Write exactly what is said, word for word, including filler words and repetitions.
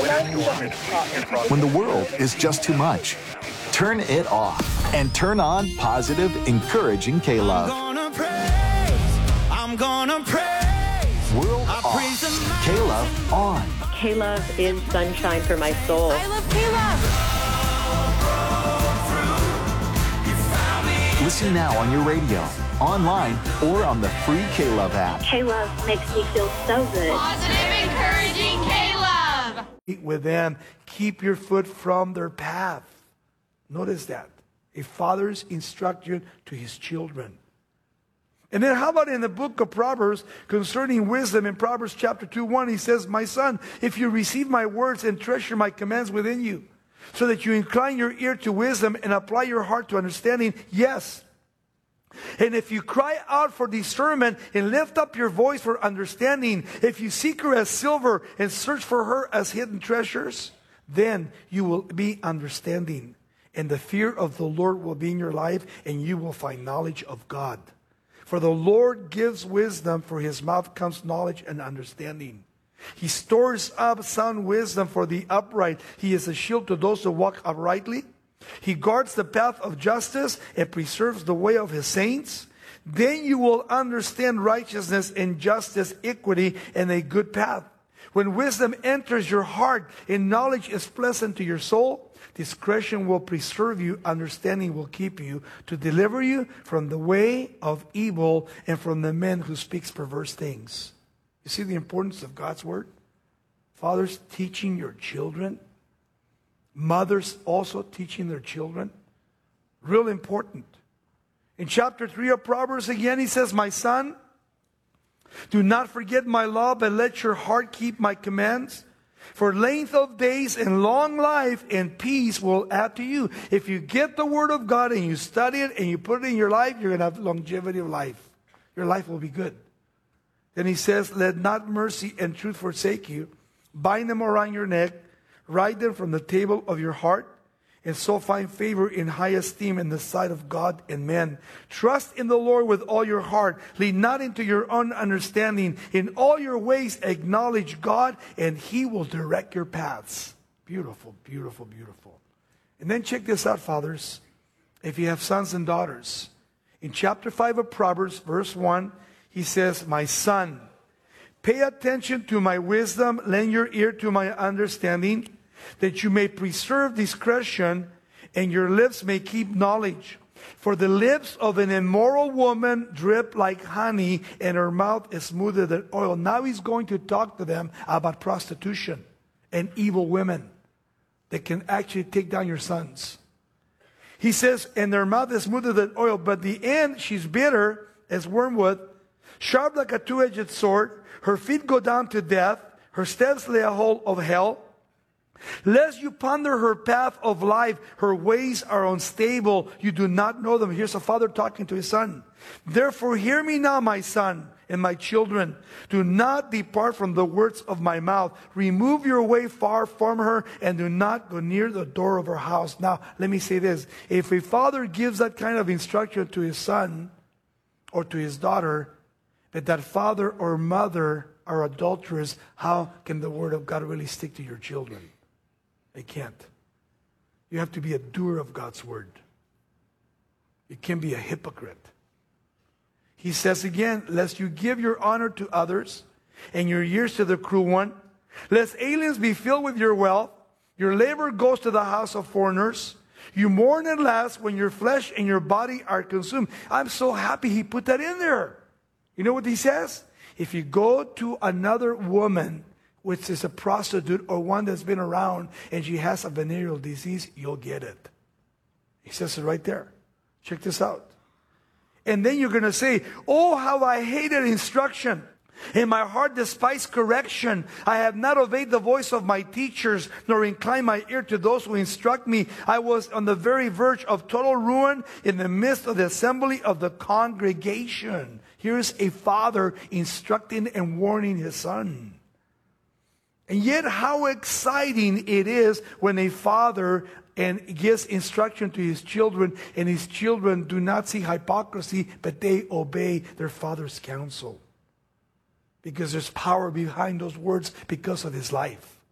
When the world is just too much, turn it off and turn on positive, encouraging K-Love. I'm gonna praise, I'm gonna praise. World off, K-Love on. K-Love is sunshine for my soul. I love K-Love. Listen now on your radio, online, or on the free K-Love app. K-Love makes me feel so good. Positive, encouraging K-Love. With them, keep your foot from their path. Notice that. A father's instruction to his children. And then how about in the book of Proverbs concerning wisdom, in Proverbs chapter two, one, he says, "My son, if you receive my words and treasure my commands within you, so that you incline your ear to wisdom and apply your heart to understanding, yes. And if you cry out for discernment and lift up your voice for understanding, if you seek her as silver and search for her as hidden treasures, then you will be understanding. And the fear of the Lord will be in your life, and you will find knowledge of God. For the Lord gives wisdom, for his mouth comes knowledge and understanding. He stores up sound wisdom for the upright. He is a shield to those who walk uprightly. He guards the path of justice and preserves the way of his saints. Then you will understand righteousness and justice, equity, and a good path. When wisdom enters your heart and knowledge is pleasant to your soul, discretion will preserve you, understanding will keep you, to deliver you from the way of evil and from the men who speaks perverse things." You see the importance of God's word? Fathers teaching your children. Mothers also teaching their children. Real important. In chapter three of Proverbs again, he says, "My son, do not forget my law, but let your heart keep my commands. For length of days and long life and peace will add to you." If you get the word of God and you study it and you put it in your life, you're going to have longevity of life. Your life will be good. Then he says, "Let not mercy and truth forsake you. Bind them around your neck. Write them from the table of your heart. And so find favor in high esteem in the sight of God and men. Trust in the Lord with all your heart. Lean not into your own understanding. In all your ways acknowledge God, and he will direct your paths." Beautiful, beautiful, beautiful. And then check this out, fathers. If you have sons and daughters. In chapter five of Proverbs, verse one, he says, "My son, pay attention to my wisdom, lend your ear to my understanding, that you may preserve discretion and your lips may keep knowledge. For the lips of an immoral woman drip like honey, and her mouth is smoother than oil." Now he's going to talk to them about prostitution and evil women that can actually take down your sons. He says, "And their mouth is smoother than oil, but the end she's bitter as wormwood, sharp like a two-edged sword. Her feet go down to death. Her steps lay a hold of hell. Lest you ponder her path of life, her ways are unstable. You do not know them." Here's a father talking to his son. "Therefore hear me now, my son and my children. Do not depart from the words of my mouth. Remove your way far from her, and do not go near the door of her house." Now, let me say this. If a father gives that kind of instruction to his son or to his daughter, that that father or mother are adulterers, how can the word of God really stick to your children? They can't. You have to be a doer of God's word. You can't be a hypocrite. He says again, "Lest you give your honor to others and your years to the cruel one, lest aliens be filled with your wealth, your labor goes to the house of foreigners. You mourn at last when your flesh and your body are consumed." I'm so happy he put that in there. You know what he says? If you go to another woman, which is a prostitute or one that's been around, and she has a venereal disease, you'll get it. He says it right there. Check this out. And then you're going to say, "Oh, how I hated instruction, and my heart despised correction. I have not obeyed the voice of my teachers, nor inclined my ear to those who instruct me. I was on the very verge of total ruin in the midst of the assembly of the congregation." Here's a father instructing and warning his son. And yet how exciting it is when a father and gives instruction to his children, and his children do not see hypocrisy, but they obey their father's counsel. Because there's power behind those words because of his life.